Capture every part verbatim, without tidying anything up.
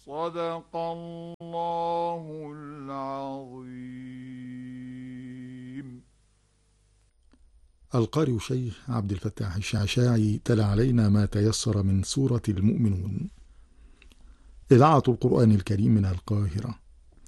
صدق الله العظيم. القارئ الشيخ عبد الفتاح الشعشاعي تلا علينا ما تيسر من سورة المؤمنون. إذاعة القرآن الكريم من القاهرة.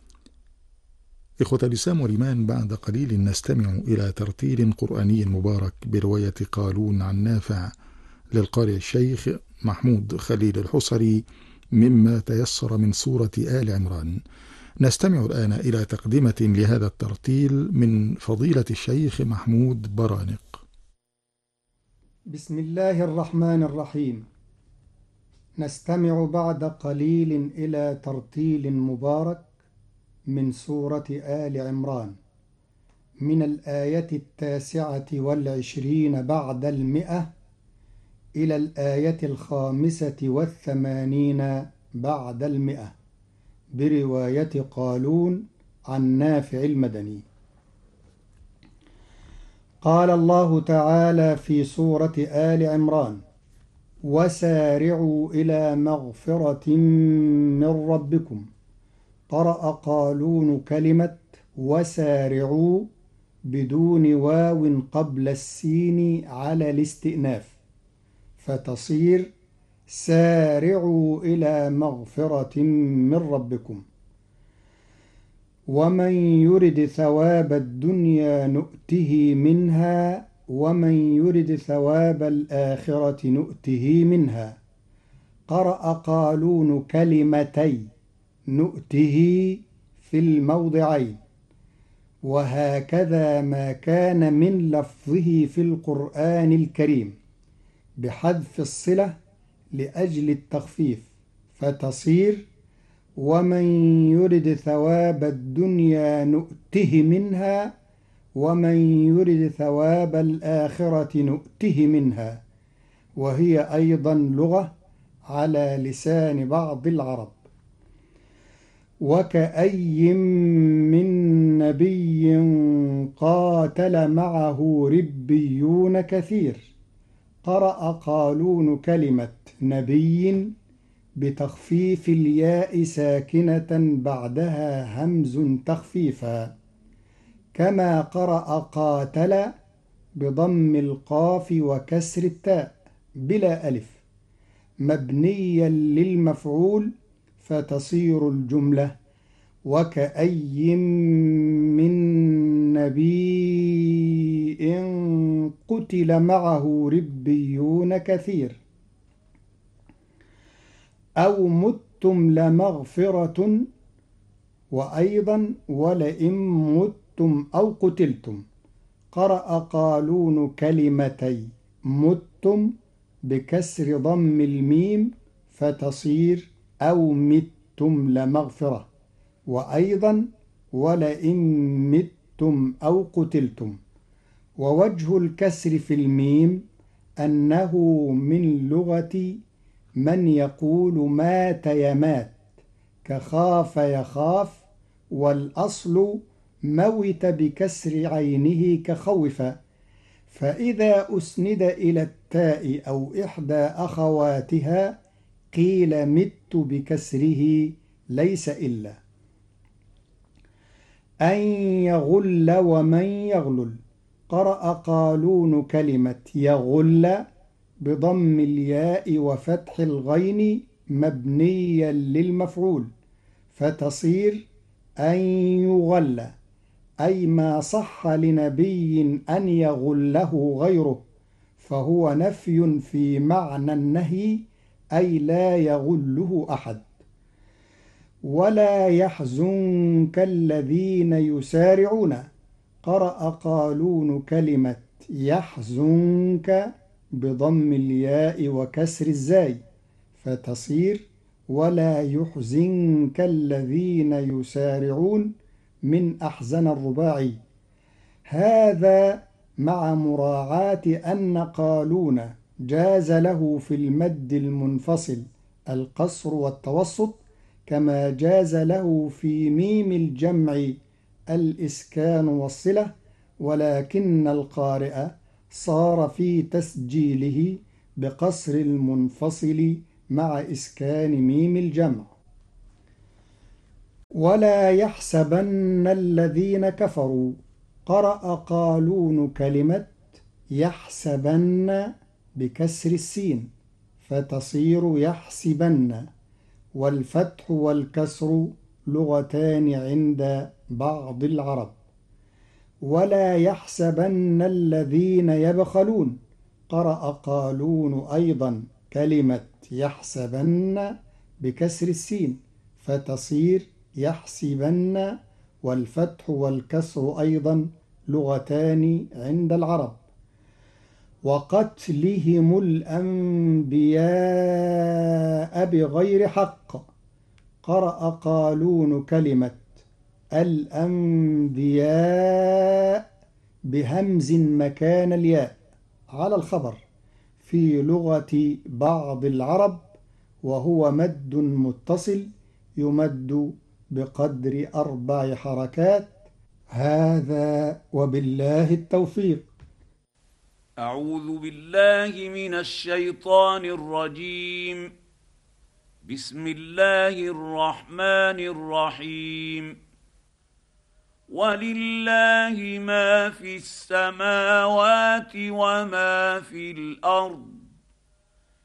إخوة الإسلام والإيمان، بعد قليل نستمع إلى ترتيل قرآني مبارك برواية قالون عن نافع للقارئ الشيخ محمود خليل الحصري مما تيسر من سورة آل عمران. نستمع الآن إلى تقدمة لهذا الترتيل من فضيلة الشيخ محمود برانق. بسم الله الرحمن الرحيم. نستمع بعد قليل إلى ترتيل مبارك من سورة آل عمران من الآية التاسعة والعشرين بعد المئة إلى الآية الخامسة والثمانين بعد المئة برواية قالون عن نافع المدني. قال الله تعالى في سورة آل عمران: وسارعوا إلى مغفرة من ربكم. قرأ قالون كلمة وسارعوا بدون واو قبل السين على الاستئناف، فتصير سارعوا إلى مغفرة من ربكم. ومن يرد ثواب الدنيا نؤته منها ومن يرد ثواب الآخرة نؤته منها. قرأ قالون كلمتي نؤته في الموضعين، وهكذا ما كان من لفظه في القرآن الكريم بحذف الصلة لأجل التخفيف، فتصير ومن يرد ثواب الدنيا نؤته منها ومن يرد ثواب الآخرة نؤته منها، وهي أيضا لغة على لسان بعض العرب. وكأي من نبي قاتل معه ربيون كثير. قرأ قالون كلمة نبي بتخفيف الياء ساكنة بعدها همز تخفيفا، كما قرأ قاتل بضم القاف وكسر التاء بلا ألف مبنيا للمفعول، فتصير الجملة وكأي من نبي قتل معه ربيون كثير. أو متم لمغفرة، وأيضا ولئن متم أو قتلتم. قرأ قالون كلمتي متم بكسر ضم الميم، فتصير أو متم لمغفرة، وأيضا ولئن متم أو قتلتم. ووجه الكسر في الميم أنه من لغة من يقول مات يمات كخاف يخاف، والأصل موت بكسر عينه كخوف، فإذا أسند إلى التاء أو إحدى أخواتها قيل مت بكسره ليس إلا. أن يغل ومن يغلل. قرأ قالون كلمة يغل بضم الياء وفتح الغين مبنيا للمفعول، فتصير أن يغل، أي ما صح لنبي أن يغله غيره، فهو نفي في معنى النهي، أي لا يغله أحد. ولا يحزنك الذين يسارعون. قرأ قالون كلمة يحزنك بضم الياء وكسر الزاي، فتصير ولا يحزنك الذين يسارعون من أحزن الرباعي. هذا مع مراعاة أن قالون جاز له في المد المنفصل القصر والتوسط، كما جاز له في ميم الجمع الإسكان والصلة، ولكن القارئ صار في تسجيله بقصر المنفصل مع إسكان ميم الجمع. ولا يحسبن الذين كفروا. قرأ قالون كلمة يحسبن بكسر السين فتصير يحسبن، والفتح والكسر لغتان عند بعض العرب. ولا يحسبن الذين يبخلون. قرأ قالون أيضا كلمة يحسبن بكسر السين فتصير يحسبن، والفتح والكسر أيضا لغتان عند العرب. وقتلهم الأنبياء بغير حق. قرأ قالون كلمة الأنبياء بهمز مكان الياء على الخبر في لغة بعض العرب، وهو مد متصل يمد بقدر أربع حركات. هذا وبالله التوفيق. أعوذ بالله من الشيطان الرجيم. بسم الله الرحمن الرحيم. ولله ما في السماوات وما في الأرض